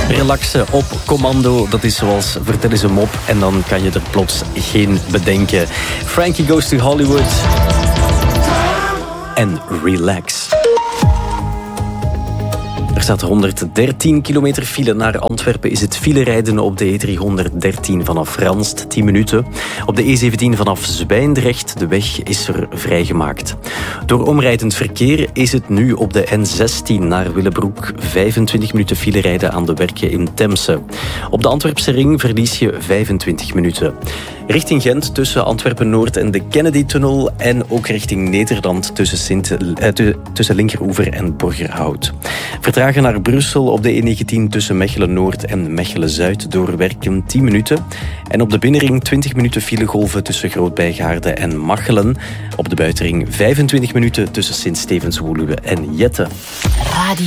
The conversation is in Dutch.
Relaxen op commando, dat is zoals vertel eens een mop en dan kan je er plots geen bedenken. Frankie Goes to Hollywood en relax. Er staat 113 kilometer file. Naar Antwerpen is het filerijden op de E313 vanaf Ranst, 10 minuten. Op de E17 vanaf Zwijndrecht, de weg is er vrijgemaakt. Door omrijdend verkeer is het nu op de N16 naar Willebroek 25 minuten filerijden aan de werken in Temse. Op de Antwerpse ring verlies je 25 minuten. Richting Gent tussen Antwerpen-Noord en de Kennedy-tunnel en ook richting Nederland tussen Linkeroever en Borgerhout. Vertragen naar Brussel op de E19 tussen Mechelen-Noord en Mechelen-Zuid door werken 10 minuten. En op de binnenring 20 minuten filegolven tussen Groot-Bijgaarde en Machelen. Op de buitenring 25 minuten tussen Sint-Stevens-Woluwe en Jette.